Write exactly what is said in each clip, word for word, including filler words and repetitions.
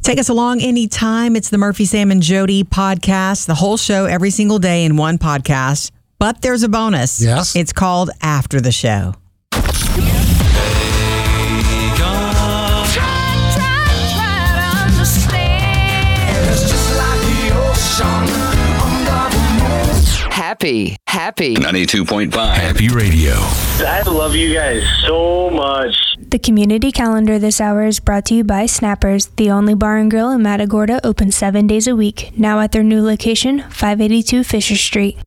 Take us along anytime. It's the Murphy, Sam, and Jody podcast. The whole show every single day in one podcast. But there's a bonus. Yes. It's called After the Show. Happy, happy. ninety-two point five Happy Radio. I love you guys so much. The community calendar this hour is brought to you by Snappers, the only bar and grill in Matagorda, open seven days a week. Now at their new location, five eighty-two Fisher Street.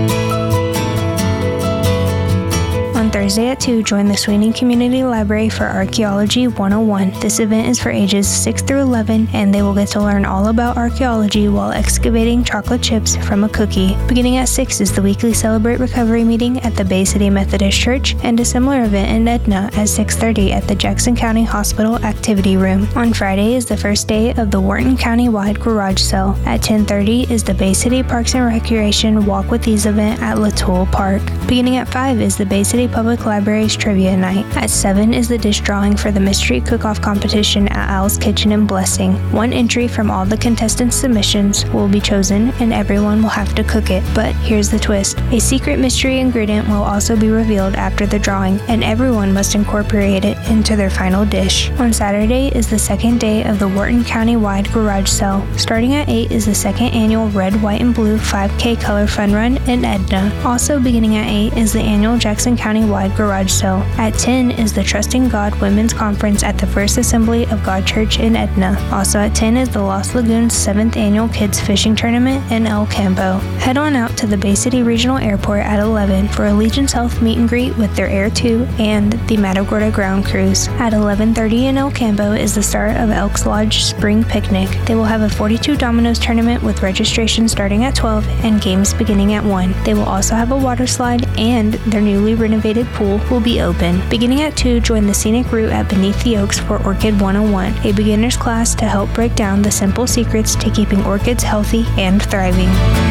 On Thursday at two, join the Sweeney Community Library for Archaeology one oh one. This event is for ages six through eleven, and they will get to learn all about archaeology while excavating chocolate chips from a cookie. Beginning at six is the weekly Celebrate Recovery meeting at the Bay City Methodist Church, and a similar event in Edna at six thirty at the Jackson County Hospital Activity Room. On Friday is the first day of the Wharton County-wide garage sale. At ten thirty is the Bay City Parks and Recreation Walk with Ease event at Latoul Park. Beginning at five is the Bay City Public Library's Trivia Night. At seven is the dish drawing for the Mystery Cook-Off competition at Al's Kitchen and Blessing. One entry from all the contestants' submissions will be chosen, and everyone will have to cook it. But here's the twist. A secret mystery ingredient will also be revealed after the drawing, and everyone must incorporate it into their final dish. On Saturday is the second day of the Wharton County-wide garage sale. Starting at eight is the second annual Red, White, and Blue five K Color Fun Run in Edna. Also beginning at eight is the annual Jackson County-wide garage sale. At ten is the Trusting God Women's Conference at the First Assembly of God Church in Edna. Also at ten is the Lost Lagoons seventh Annual Kids Fishing Tournament in El Campo. Head on out to the Bay City Regional Airport at eleven for Allegiance Health meet and greet with their Air two and the Matagorda Ground Cruise. At eleven thirty in El Campo is the start of Elks Lodge Spring Picnic. They will have a forty-two Dominoes tournament with registration starting at twelve and games beginning at one. They will also have a water slide, and their newly renovated pool will be open. Beginning at two, join the scenic route at Beneath the Oaks for Orchid one oh one, a beginner's class to help break down the simple secrets to keeping orchids healthy and thriving.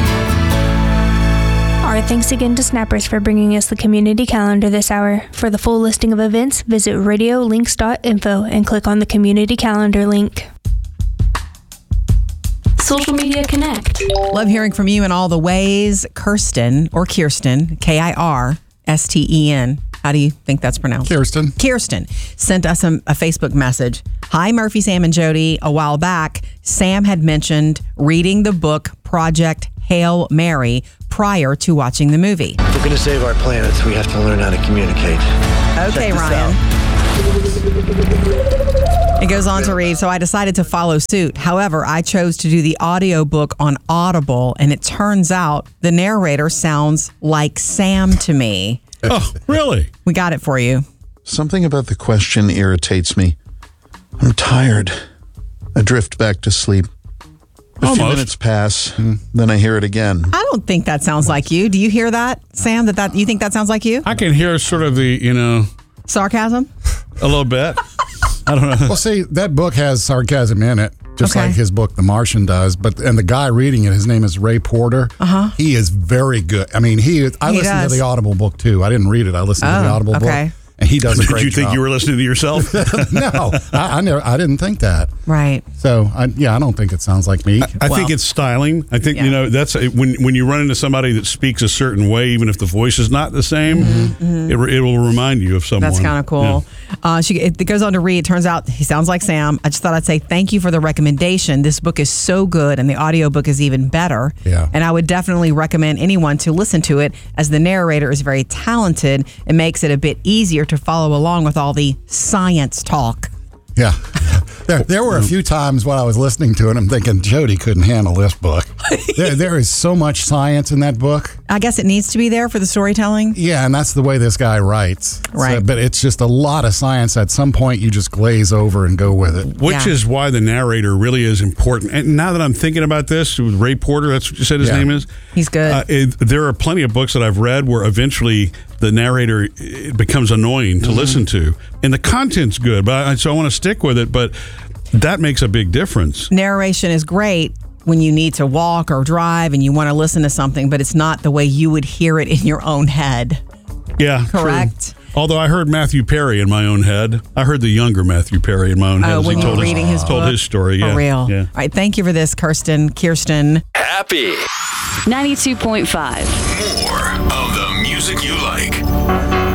Our thanks again to Snappers for bringing us the community calendar this hour. For the full listing of events, visit radio links dot info and click on the community calendar link. Social Media Connect. Love hearing from you in all the ways. Kirsten, or Kirsten, K I R S T E N. How do you think that's pronounced? Kirsten. Kirsten sent us a, a Facebook message. Hi, Murphy, Sam, and Jody. A while back, Sam had mentioned reading the book Project Hail Mary prior to watching the movie. If we're going to save our planet, we have to learn how to communicate. Okay, Ryan. It goes on to read, so I decided to follow suit. However, I chose to do the audiobook on Audible, and it turns out the narrator sounds like Sam to me. Oh, really? We got it for you. Something about the question irritates me. I'm tired. I drift back to sleep. A Almost. few minutes pass, and then I hear it again. I don't think that sounds like you. Do you hear that, Sam? That that you think that sounds like you? I can hear sort of the, you know, Sarcasm? a little bit. I don't know. Well, see, that book has sarcasm in it, just Okay. like his book, The Martian, does. But and the guy reading it, his name is Ray Porter. Uh-huh. He is very good. I mean, he. is, I He listened does. to the Audible book too. I didn't read it. I listened to the Oh, Audible okay. book, and he does a Did great you think job. you were listening to yourself? No, I, I never. I didn't think that. Right. So, I, yeah, I don't think it sounds like me. I Well, think it's styling. I think, yeah. you know, that's when when you run into somebody that speaks a certain way, even if the voice is not the same, it, it will remind you of someone. That's kind of cool. Yeah. Uh, she, it, it goes on to read. It turns out he sounds like Sam. I just thought I'd say thank you for the recommendation. This book is so good, and the audiobook is even better. Yeah. And I would definitely recommend anyone to listen to it, as the narrator is very talented and makes it a bit easier to follow along with all the science talk. Yeah. There, there were a few times while I was listening to it, I'm thinking, Jody couldn't handle this book. There, there is so much science in that book. I guess it needs to be there for the storytelling. Yeah, and that's the way this guy writes. Right. So, but it's just a lot of science. At some point, you just glaze over and go with it. Which Yeah. is why the narrator really is important. And now that I'm thinking about this, with Ray Porter, that's what you said his Yeah. name is? He's good. Uh, it, there are plenty of books that I've read where eventually the narrator it becomes annoying to Mm-hmm. listen to. And the content's good, but I, so I want to stick with it. But that makes a big difference. Narration is great when you need to walk or drive and you want to listen to something, but it's not the way you would hear it in your own head. Yeah, true. Correct. Although I heard Matthew Perry in my own head. I heard the younger Matthew Perry in my own head. Oh, as when he you told were reading his told book? his story. For Yeah. real. Yeah. All right. Thank you for this, Kirsten. Kirsten. Happy. ninety-two point five. More of the music you like.